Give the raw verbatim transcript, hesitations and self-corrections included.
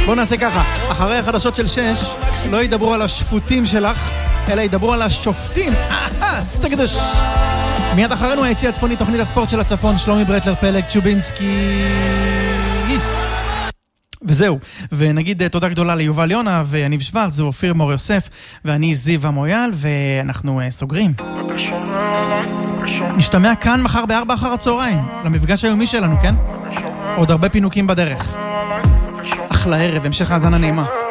בואו נעשה ככה, אחרי החדשות של שש לא ידברו על השפוטים שלך, אלא ידברו על השופטים. אה, סתקדש. מיד אחרינו היציאה הצפוני, תוכנית הספורט של הצפון, שלומי ברטלר, פלג צ'ובינסקי. וזהו, ונגיד תודה גדולה ליובל יונה ויניב שוורץ, ואופיר מור יוסף, ואני זיו המויאל, ואנחנו uh, סוגרים. נשתמע כאן מחר בארבע אחר הצהריים, למפגש היומי שלנו, כן? עוד הרבה פינוקים בדרך. אחלה ערב, המשך האזנה נעימה.